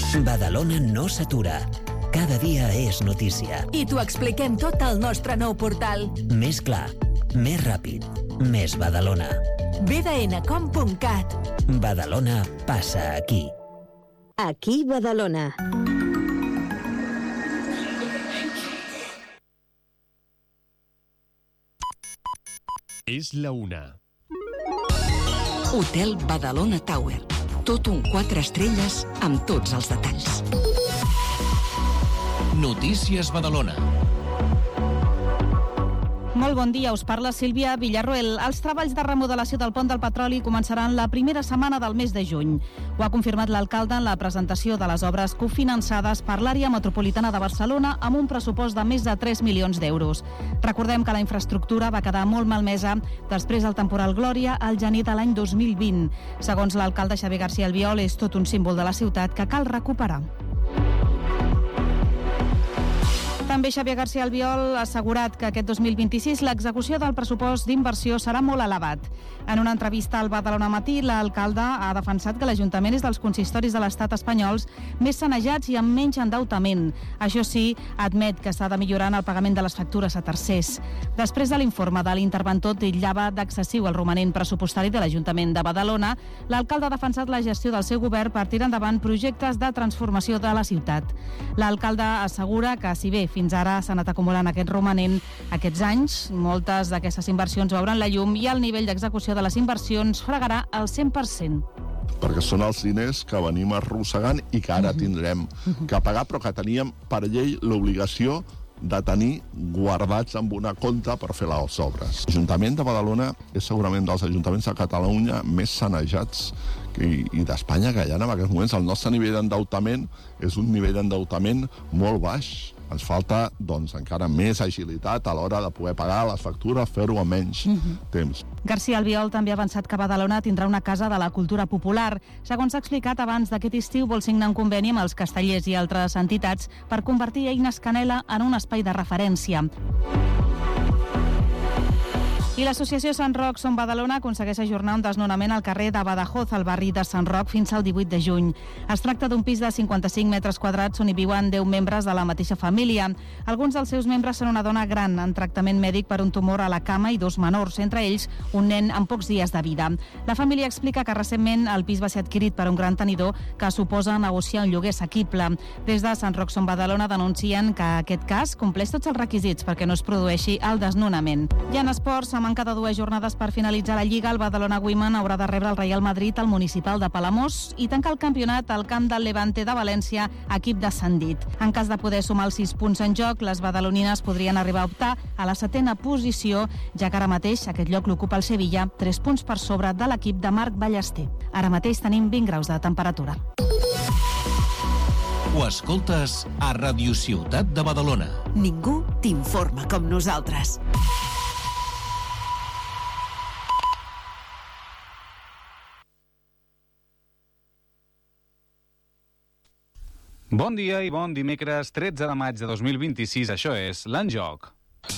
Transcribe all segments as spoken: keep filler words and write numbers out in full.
Badalona no s'atura. Cada dia és notícia. I t'ho expliquem tot al nostre nou portal. Més clar, més ràpid, més Badalona. b d n com punt cat. Badalona passa aquí. Aquí Badalona. És la una. Hotel Badalona Tower. Tot un quatre estrelles amb tots els detalls. Notícies Badalona. Molt bon dia, us parla Sílvia Villarroel. Els treballs de remodelació del pont del Petroli començaran la primera setmana del mes de juny. Ho ha confirmat l'alcalde en la presentació de les obres cofinançades per l'àrea metropolitana de Barcelona amb un pressupost de més de tres milions d'euros. Recordem que la infraestructura va quedar molt malmesa després del temporal Glòria al gener de l'any dos mil vint. Segons l'alcalde Xavier García Albiol, és tot un símbol de la ciutat que cal recuperar. També Xavier García Albiol ha assegurat que aquest dos mil vint-i-sis l'execució del pressupost d'inversió serà molt elevat. En una entrevista al Badalona Matí, l'alcalde ha defensat que l'Ajuntament és dels consistoris de l'estat espanyols més sanejats i amb menys endeutament. Això sí, admet que s'ha de millorar en el pagament de les factures a tercers. Després de l'informe de l'interventor titllava d'excessiu el romanent pressupostari de l'Ajuntament de Badalona, l'alcalde ha defensat la gestió del seu govern per tirar endavant projectes de transformació de la ciutat. L'alcalde assegura que, si bé fins ara s'ha anat acumulant aquest romanent, aquests anys, moltes d'aquestes inversions veuran la llum i el nivell d'execució de les inversions fregarà el cent per cent. Perquè són els diners que venim arrossegant i que ara tindrem que pagar, però que teníem per llei l'obligació de tenir guardats amb una compta per fer les obres. L'Ajuntament de Badalona és segurament dels ajuntaments de Catalunya més sanejats i, i d'Espanya que hi ha en aquests moments. El nostre nivell d'endeutament és un nivell d'endeutament molt baix. Ens falta, doncs, encara més agilitat a l'hora de poder pagar les factures, fer-ho amb menys uh-huh. temps. García Albiol també ha avançat que Badalona tindrà una casa de la cultura popular. Segons ha explicat, abans d'aquest estiu vol signar un conveni amb els castellers i altres entitats per convertir Eines Canela en un espai de referència. I l'associació Sant Roc Som Badalona aconsegueix ajornar un desnonament al carrer de Badajoz, al barri de Sant Roc, fins al divuit de juny. Es tracta d'un pis de cinquanta-cinc metres quadrats on hi viuen deu membres de la mateixa família. Alguns dels seus membres són una dona gran en tractament mèdic per un tumor a la cama i dos menors, entre ells un nen amb pocs dies de vida. La família explica que recentment el pis va ser adquirit per un gran tenidor que suposa negociar un lloguer assequible. Des de Sant Roc Som Badalona denuncien que aquest cas compleix tots els requisits perquè no es produeixi el desnonament. I en esports, a manca de dues jornades per finalitzar la Lliga, el Badalona Women haurà de rebre el Real Madrid al Municipal de Palamós i tancar el campionat al camp del Levante de València, equip descendit. En cas de poder sumar els sis punts en joc, les badalonines podrien arribar a optar a la setena posició, ja que ara mateix aquest lloc l'ocupa el Sevilla, tres punts per sobre de l'equip de Marc Ballester. Ara mateix tenim vint graus de temperatura. Ho escoltes a Radio Ciutat de Badalona. Ningú t'informa com nosaltres. Bon dia i bon dimecres tretze de maig de dos mil vint-i-sis. Això és l'En Joc.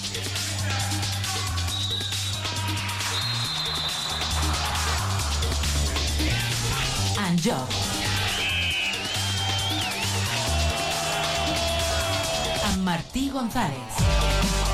En Joc. Amb Martí González.